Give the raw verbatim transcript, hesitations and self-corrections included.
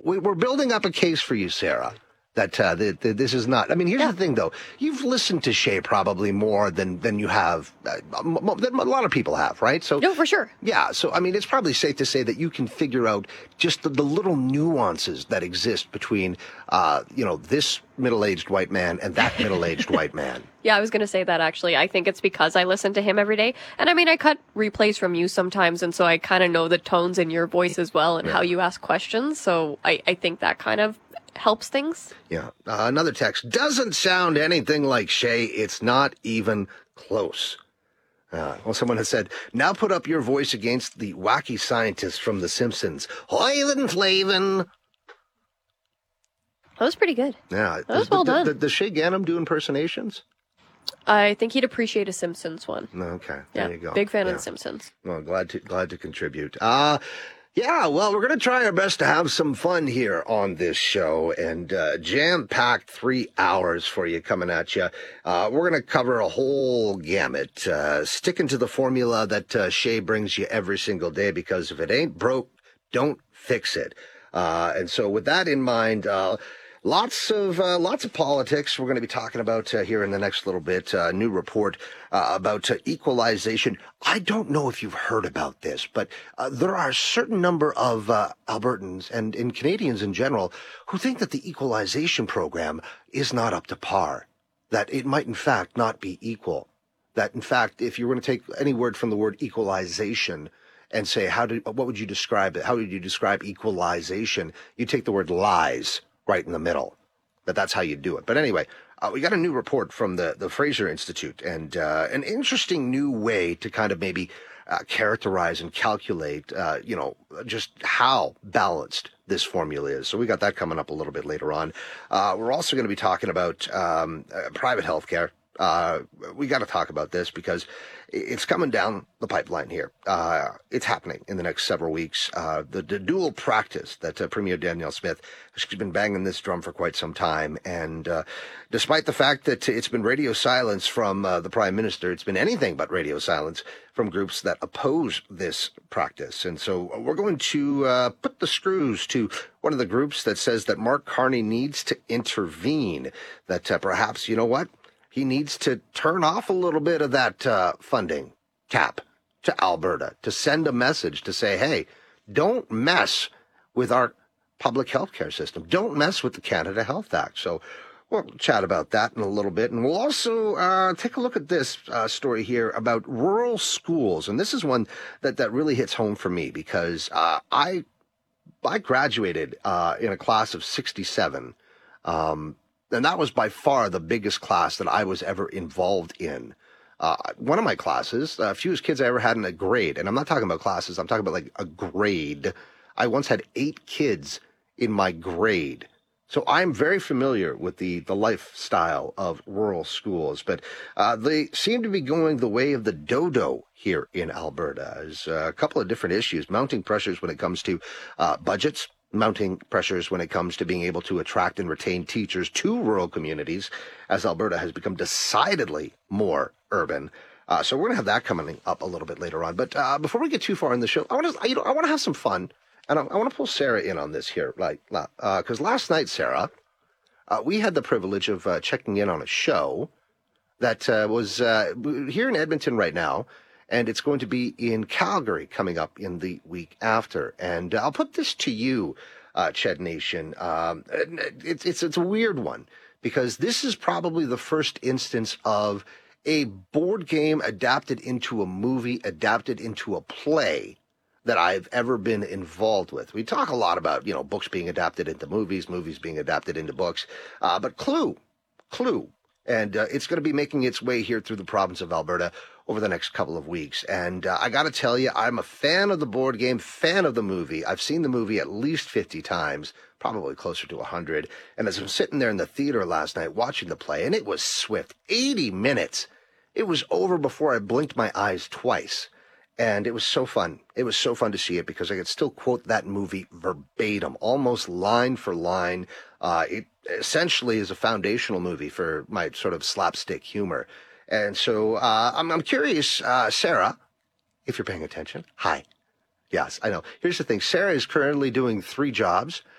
we, we're building up a case for you, Sarah. That, uh, that, that this is not. I mean, here's yeah. the thing, though. You've listened to Shay probably more than than you have, uh, than a lot of people have, right? So, no, for sure. Yeah. So, I mean, it's probably safe to say that you can figure out just the, the little nuances that exist between, uh, you know, this middle-aged white man and that middle-aged white man. Yeah, I was going to say that, actually. I think it's because I listen to him every day. And I mean, I cut replays from you sometimes, and so I kind of know the tones in your voice as well and yeah. how you ask questions. So I, I think that kind of helps things. Yeah. Uh, another text. Doesn't sound anything like Shay. It's not even close. Uh, well, someone has said, now put up your voice against the wacky scientist from The Simpsons. Hoyland Flavin. That was pretty good. Yeah. That was well the, done. The, the, does Shay Ganem do impersonations? I think he'd appreciate a Simpsons one. Okay. Yeah, there you go. Big fan yeah. of The Simpsons. Well, glad to, glad to contribute. Uh, Yeah, well, we're going to try our best to have some fun here on this show, and uh, jam-packed three hours for you coming at you. Uh, we're going to cover a whole gamut, uh, sticking to the formula that uh, Shay brings you every single day, because if it ain't broke, don't fix it. Uh, and so with that in mind, uh, Lots of uh, lots of politics we're going to be talking about uh, here in the next little bit. A uh, new report uh, about uh, equalization. I don't know if you've heard about this, but uh, there are a certain number of uh, Albertans and, and Canadians in general who think that the equalization program is not up to par, that it might in fact not be equal, that in fact if you were going to take any word from the word equalization and say, how do, what would you describe it? How would you describe equalization? You take the word lies right in the middle, that that's how you do it. But anyway, uh, we got a new report from the, the Fraser Institute, and uh, an interesting new way to kind of maybe uh, characterize and calculate, uh, you know, just how balanced this formula is. So we got that coming up a little bit later on. Uh, we're also going to be talking about um, uh, private healthcare. Uh, we got to talk about this because it's coming down the pipeline here. Uh, it's happening in the next several weeks. Uh, the, the dual practice that uh, Premier Danielle Smith, she's been banging this drum for quite some time. And uh, despite the fact that it's been radio silence from uh, the Prime Minister, it's been anything but radio silence from groups that oppose this practice. And so we're going to uh, put the screws to one of the groups that says that Mark Carney needs to intervene, that uh, perhaps, you know what? He needs to turn off a little bit of that uh, funding cap to Alberta to send a message to say, hey, don't mess with our public health care system. Don't mess with the Canada Health Act. So we'll chat about that in a little bit. And we'll also uh, take a look at this uh, story here about rural schools. And this is one that, that really hits home for me because uh, I, I graduated uh, in a class of sixty-seven. Um And that was by far the biggest class that I was ever involved in. Uh, one of my classes, uh, fewest kids I ever had in a grade, and I'm not talking about classes, I'm talking about like a grade. I once had eight kids in my grade. So I'm very familiar with the, the lifestyle of rural schools, but uh, they seem to be going the way of the dodo here in Alberta. There's a couple of different issues, mounting pressures when it comes to uh, budgets, mounting pressures when it comes to being able to attract and retain teachers to rural communities, as Alberta has become decidedly more urban. Uh, so we're going to have that coming up a little bit later on. But uh, before we get too far in the show, I want to, you know, I want to have some fun, and I, I want to pull Sarah in on this here, like, because uh, last night, Sarah, uh, we had the privilege of uh, checking in on a show that uh, was uh, here in Edmonton right now. And it's going to be in Calgary coming up in the week after. And I'll put this to you, uh, Ched Nation. Um, it's, it's, it's a weird one because this is probably the first instance of a board game adapted into a movie, adapted into a play that I've ever been involved with. We talk a lot about, you know, books being adapted into movies, movies being adapted into books. Uh, but Clue, Clue. And uh, it's going to be making its way here through the province of Alberta over the next couple of weeks. And uh, I got to tell you, I'm a fan of the board game, fan of the movie. I've seen the movie at least fifty times, probably closer to one hundred. And as I'm sitting there in the theater last night watching the play, and it was swift, eighty minutes. It was over before I blinked my eyes twice. And it was so fun. It was so fun to see it because I could still quote that movie verbatim, almost line for line. Uh, it essentially is a foundational movie for my sort of slapstick humor. And so uh, I'm, I'm curious, uh, Sarah, if you're paying attention. Hi. Yes, I know. Here's the thing. Sarah is currently doing three jobs.